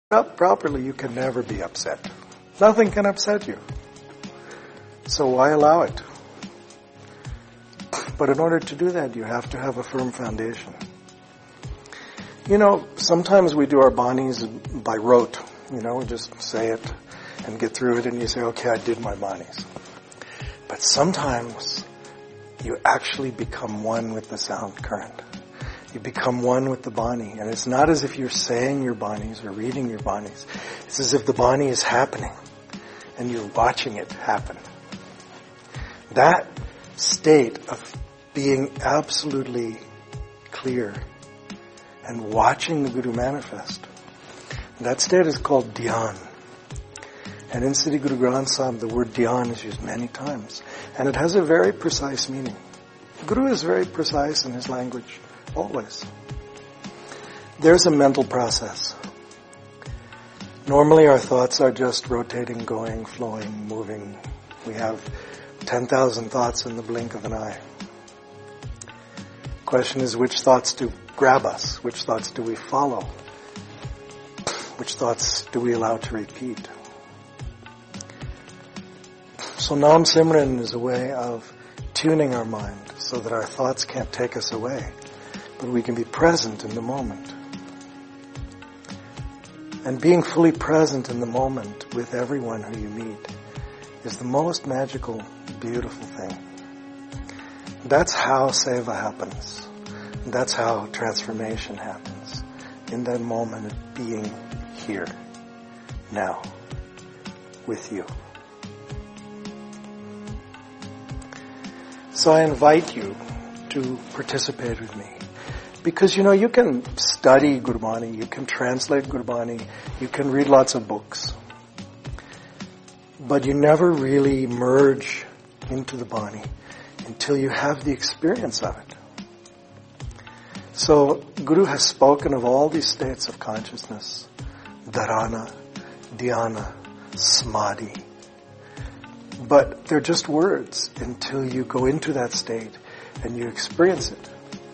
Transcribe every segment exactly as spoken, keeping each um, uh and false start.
up properly, you can never be upset. Nothing can upset you. So why allow it? But in order to do that, you have to have a firm foundation. You know, sometimes we do our banis by rote. You know, we just say it and get through it and you say, okay, I did my banis. But sometimes you actually become one with the sound current. You become one with the bani. And it's not as if you're saying your banis or reading your banis. It's as if the bani is happening and you're watching it happen. That state of being absolutely clear and watching the Guru manifest, that state is called dhyan. And in Sri Guru Granth Sahib, the word dhyan is used many times. And it has a very precise meaning. The Guru is very precise in his language, always. There's a mental process. Normally our thoughts are just rotating, going, flowing, moving. We have ten thousand thoughts in the blink of an eye. Question is, which thoughts do grab us? Which thoughts do we follow? Which thoughts do we allow to repeat? So Nam Simran is a way of tuning our mind so that our thoughts can't take us away, but we can be present in the moment. And being fully present in the moment with everyone who you meet is the most magical, beautiful thing. That's how seva happens. That's how transformation happens. In that moment of being here, now, with you. So I invite you to participate with me. Because, you know, you can study Gurbani, you can translate Gurbani, you can read lots of books. But you never really merge into the Bani until you have the experience of it. So, Guru has spoken of all these states of consciousness. Dharana, dhyana, samadhi. But they're just words until you go into that state and you experience it.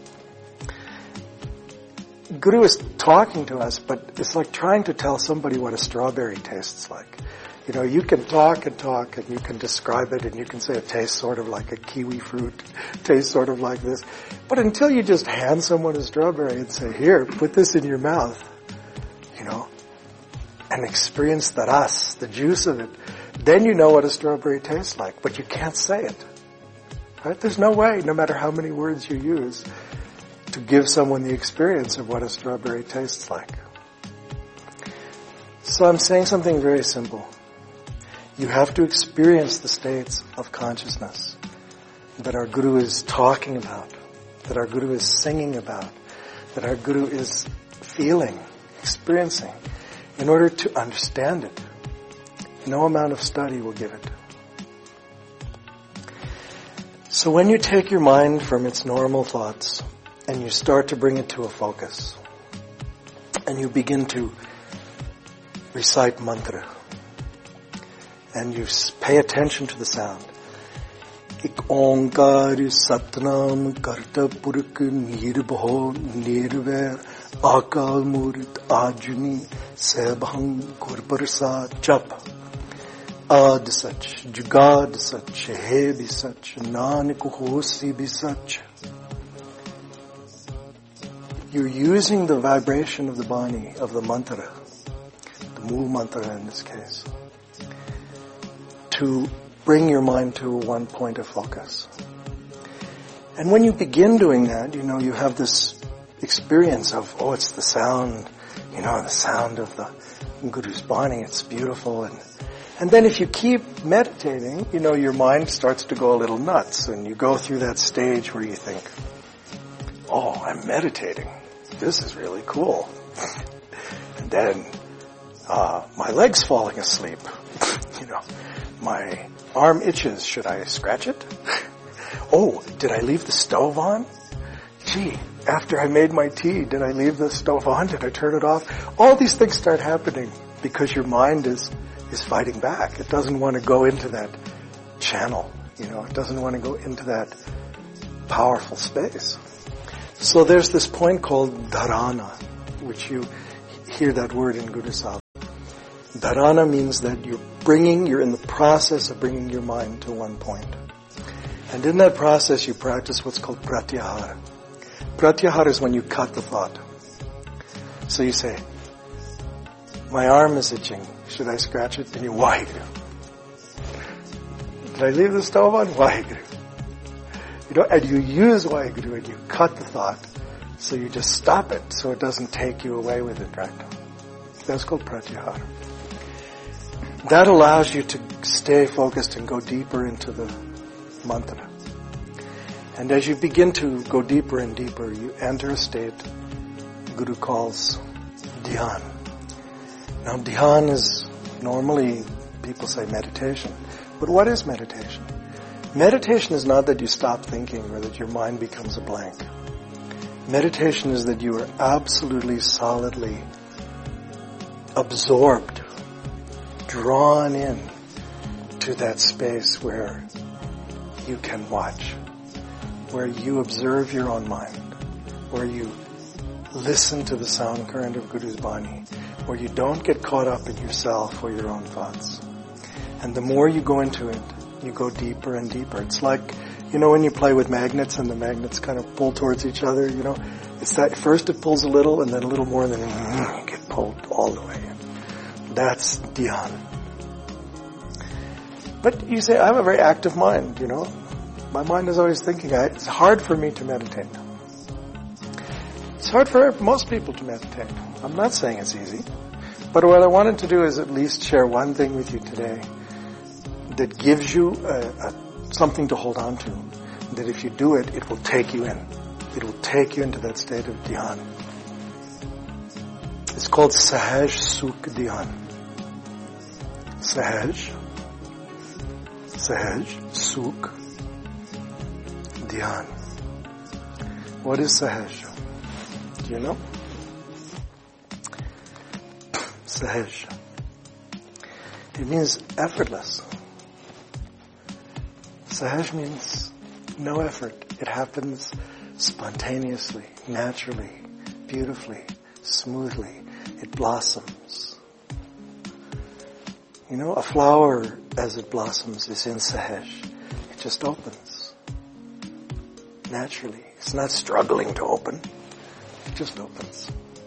Guru is talking to us, but it's like trying to tell somebody what a strawberry tastes like. You know, you can talk and talk and you can describe it and you can say it tastes sort of like a kiwi fruit, tastes sort of like this. But until you just hand someone a strawberry and say, here, put this in your mouth, you know, and experience the ras, the juice of it, then you know what a strawberry tastes like, but you can't say it. Right? There's no way, no matter how many words you use, to give someone the experience of what a strawberry tastes like. So I'm saying something very simple. You have to experience the states of consciousness that our Guru is talking about, that our Guru is singing about, that our Guru is feeling, experiencing, in order to understand it. No amount of study will give it. So when you take your mind from its normal thoughts and you start to bring it to a focus and you begin to recite mantra and you pay attention to the sound. Ik onkar satnam karta purak nirbho nirvair akal murit ajuni sebhang gurbarsa jap. Ad sach, jugad sach, hai bhi sach, nanak hosi bhi sach. You're using the vibration of the Bani, of the mantra, the Mool mantra in this case, to bring your mind to one point of focus. And when you begin doing that, you know, you have this experience of, oh, it's the sound, you know, the sound of the Guru's Bani, it's beautiful. And And then if you keep meditating, you know, your mind starts to go a little nuts and you go through that stage where you think, oh, I'm meditating. This is really cool. And then, uh, my leg's falling asleep. You know, my arm itches. Should I scratch it? Oh, did I leave the stove on? Gee, after I made my tea, did I leave the stove on? Did I turn it off? All these things start happening because your mind is is fighting back. It doesn't want to go into that channel, you know, it doesn't want to go into that powerful space. So there's this point called dharana, which you hear that word in Guru Sahib. Dharana means that you're bringing, you're in the process of bringing your mind to one point. And in that process you practice what's called pratyahara. Pratyahara is when you cut the thought. So you say, my arm is itching. Should I scratch it? And you, Vaheguru. Did I leave the stove on? Vaheguru. You know, and you use Vaheguru and you cut the thought. So you just stop it so it doesn't take you away with it, right? That's called pratyahara. That allows you to stay focused and go deeper into the mantra. And as you begin to go deeper and deeper, you enter a state Guru calls dhyan. Now dhyan is normally, people say meditation. But what is meditation? Meditation is not that you stop thinking or that your mind becomes a blank. Meditation is that you are absolutely, solidly absorbed, drawn in to that space where you can watch, where you observe your own mind, where you listen to the sound current of Guru's Bani, where you don't get caught up in yourself or your own thoughts. And the more you go into it, you go deeper and deeper. It's like, you know, when you play with magnets and the magnets kind of pull towards each other, you know, it's that first it pulls a little and then a little more and then you get pulled all the way in. That's dhyan. But you say, I have a very active mind, you know. My mind is always thinking. I, it's hard for me to meditate. It's hard for most people to meditate. I'm not saying it's easy. But what I wanted to do is at least share one thing with you today that gives you a, a, something to hold on to. That if you do it, it will take you in. It will take you into that state of dhyan. It's called Sahaj Sukh Dhyan. Sahaj. Sahaj Sukh Dhyan. What is Sahaj? Do you know? Sahaj. It means effortless. Sahaj means no effort. It happens spontaneously, naturally, beautifully, smoothly. It blossoms. You know, a flower as it blossoms is in Sahaj. It just opens. Naturally. It's not struggling to open. It just opens.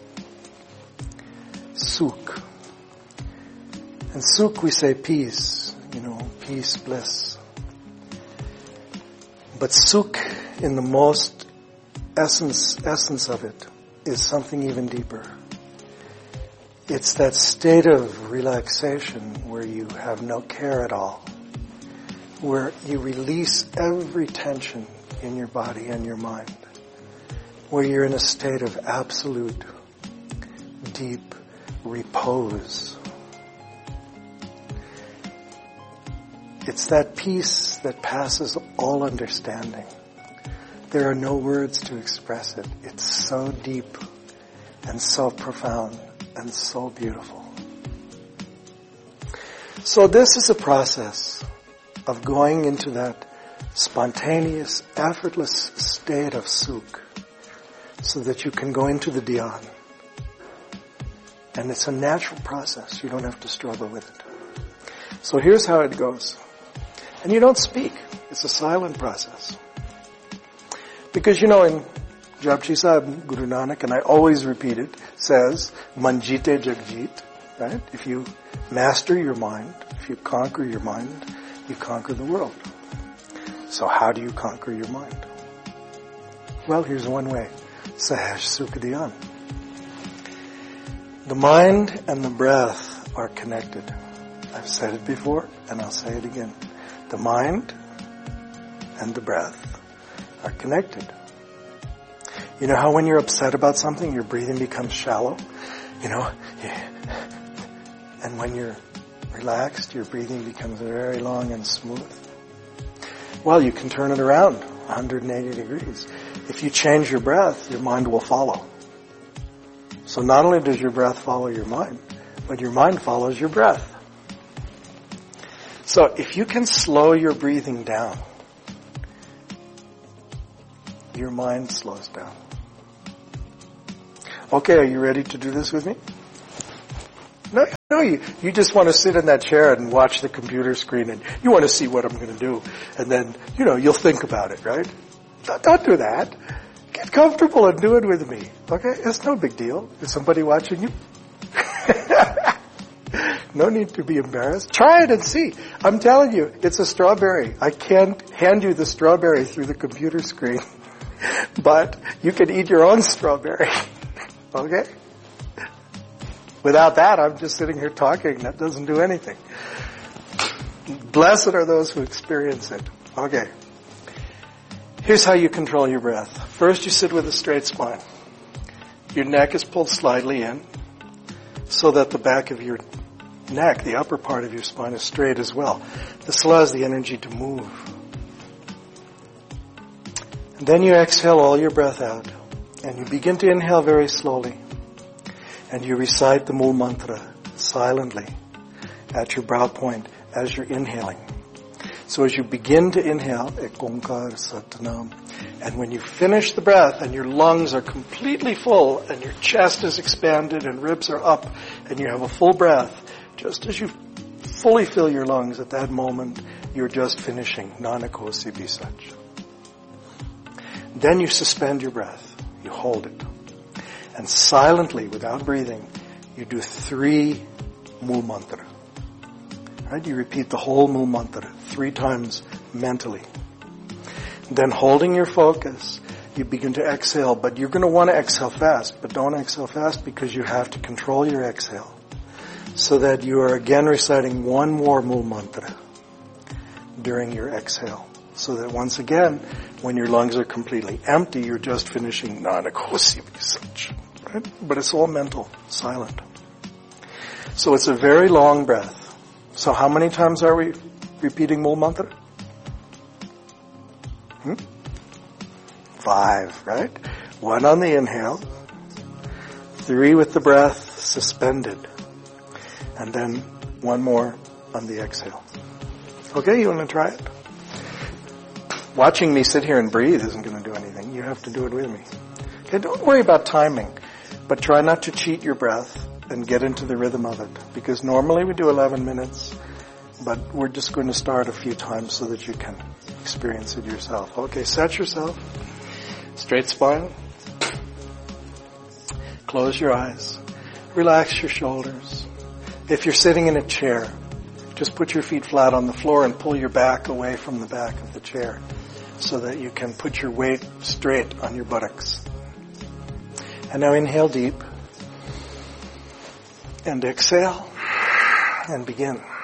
Sukh. And Sukh we say peace. You know, peace, bliss. But Sukh in the most essence, essence of it is something even deeper. It's that state of relaxation where you have no care at all. Where you release every tension in your body and your mind. Where you're in a state of absolute, deep repose. It's that peace that passes all understanding. There are no words to express it. It's so deep and so profound and so beautiful. So this is a process of going into that spontaneous, effortless state of sukh so that you can go into the dhyan. And it's a natural process. You don't have to struggle with it. So here's how it goes. And you don't speak. It's a silent process. Because, you know, in Japji Sahib, Guru Nanak, and I always repeat it, says, Manjite Jagjit, right? If you master your mind, if you conquer your mind, you conquer the world. So how do you conquer your mind? Well, here's one way. Sahaj Sukh Dhyan. The mind and the breath are connected. I've said it before, and I'll say it again. The mind and the breath are connected. You know how when you're upset about something, your breathing becomes shallow? You know? And when you're relaxed, your breathing becomes very long and smooth. Well, you can turn it around one hundred eighty degrees. If you change your breath, your mind will follow. So not only does your breath follow your mind, but your mind follows your breath. So if you can slow your breathing down, your mind slows down. Okay, are you ready to do this with me? No, no, you, you just want to sit in that chair and watch the computer screen, and you want to see what I'm going to do. And then, you know, you'll think about it, right? Don't, don't do that. Get comfortable and do it with me. Okay? It's no big deal. Is somebody watching you? No need to be embarrassed. Try it and see. I'm telling you, it's a strawberry. I can't hand you the strawberry through the computer screen, but you can eat your own strawberry. Okay? Without that, I'm just sitting here talking. That doesn't do anything. Blessed are those who experience it. Okay. Here's how you control your breath. First, you sit with a straight spine. Your neck is pulled slightly in so that the back of your neck, the upper part of your spine, is straight as well. This allows the energy to move. And then you exhale all your breath out. And you begin to inhale very slowly. And you recite the Mool Mantra silently at your brow point as you're inhaling. So as you begin to inhale, Ek Onkar Satnam, and when you finish the breath and your lungs are completely full and your chest is expanded and ribs are up and you have a full breath, just as you fully fill your lungs at that moment, you're just finishing Nanakosi Bisach. Then you suspend your breath. You hold it. And silently, without breathing, you do three Mool Mantra. Right? You repeat the whole Mool Mantra three times mentally. Then holding your focus, you begin to exhale, but you're going to want to exhale fast, but don't exhale fast because you have to control your exhale so that you are again reciting one more Mool Mantra during your exhale. So that once again, when your lungs are completely empty, you're just finishing Nanakosi Visach. Right? But it's all mental, silent. So it's a very long breath. So how many times are we repeating Mool Mantra? Hmm? Five, right? One on the inhale, three with the breath suspended, and then one more on the exhale. Okay, you want to try it? Watching me sit here and breathe isn't going to do anything. You have to do it with me. Okay, don't worry about timing, but try not to cheat your breath and get into the rhythm of it. Because normally we do eleven minutes, but we're just going to start a few times so that you can experience it yourself. Okay, set yourself. Straight spine. Close your eyes. Relax your shoulders. If you're sitting in a chair, just put your feet flat on the floor and pull your back away from the back of the chair so that you can put your weight straight on your buttocks. And now inhale deep and exhale and begin.